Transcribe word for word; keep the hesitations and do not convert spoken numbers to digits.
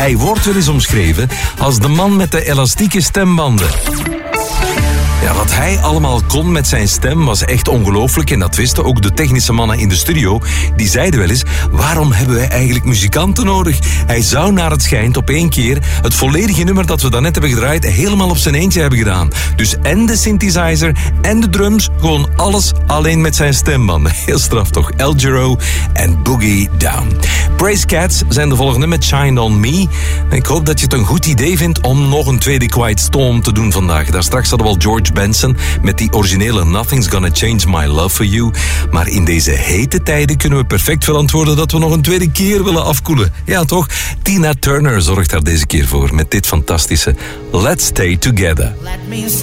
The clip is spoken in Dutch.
Hij wordt wel eens omschreven als de man met de elastieke stembanden. Ja, wat hij allemaal kon met zijn stem was echt ongelooflijk. En dat wisten ook de technische mannen in de studio. Die zeiden wel eens, waarom hebben wij eigenlijk muzikanten nodig? Hij zou naar het schijnt op één keer het volledige nummer dat we daarnet hebben gedraaid helemaal op zijn eentje hebben gedaan. Dus en de synthesizer en de drums, gewoon alles alleen met zijn stembanden. Heel straf toch? El Giro en Boogie Down. Praise Cats zijn de volgende met Shine On Me. Ik hoop dat je het een goed idee vindt om nog een tweede Quiet Storm te doen vandaag. Daar straks hadden we al George Benson met die originele Nothing's Gonna Change My Love For You. Maar in deze hete tijden kunnen we perfect verantwoorden dat we nog een tweede keer willen afkoelen. Ja toch? Tina Turner zorgt daar deze keer voor met dit fantastische Let's Stay Together. Let me